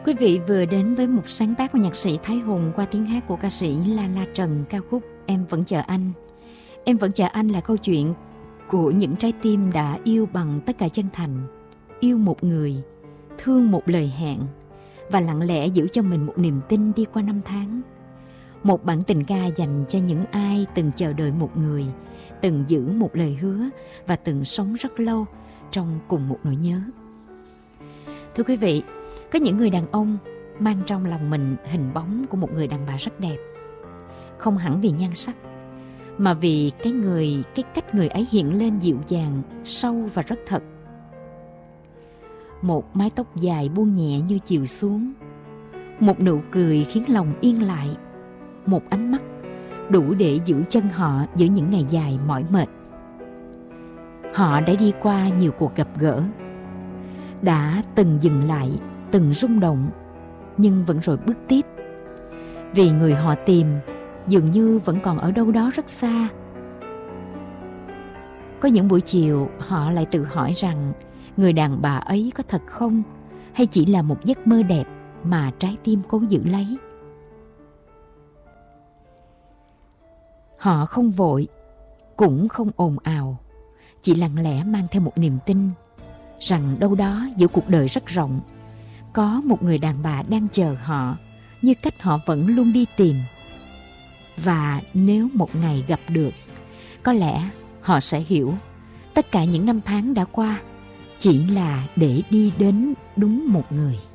Quý vị vừa đến với một sáng tác của nhạc sĩ Thái Hùng qua tiếng hát của ca sĩ La La Trần, ca khúc Em Vẫn Chờ Anh. Em Vẫn Chờ Anh là câu chuyện của những trái tim đã yêu bằng tất cả chân thành, yêu một người, thương một lời hẹn và lặng lẽ giữ cho mình một niềm tin đi qua năm tháng. Một bản tình ca dành cho những ai từng chờ đợi một người, từng giữ một lời hứa và từng sống rất lâu trong cùng một nỗi nhớ. Thưa quý vị, có những người đàn ông mang trong lòng mình hình bóng của một người đàn bà rất đẹp. Không hẳn vì nhan sắc, mà vì cái cách người ấy hiện lên dịu dàng, sâu và rất thật. Một mái tóc dài buông nhẹ như chiều xuống, một nụ cười khiến lòng yên lại, một ánh mắt đủ để giữ chân họ giữa những ngày dài mỏi mệt. Họ đã đi qua nhiều cuộc gặp gỡ, đã từng dừng lại, từng rung động, nhưng vẫn rồi bước tiếp. Vì người họ tìm dường như vẫn còn ở đâu đó rất xa. Có những buổi chiều họ lại tự hỏi rằng người đàn bà ấy có thật không, hay chỉ là một giấc mơ đẹp mà trái tim cố giữ lấy. Họ không vội, cũng không ồn ào, chỉ lặng lẽ mang theo một niềm tin rằng đâu đó giữa cuộc đời rất rộng có một người đàn bà đang chờ họ, như cách họ vẫn luôn đi tìm. Và nếu một ngày gặp được, có lẽ họ sẽ hiểu tất cả những năm tháng đã qua chỉ là để đi đến đúng một người.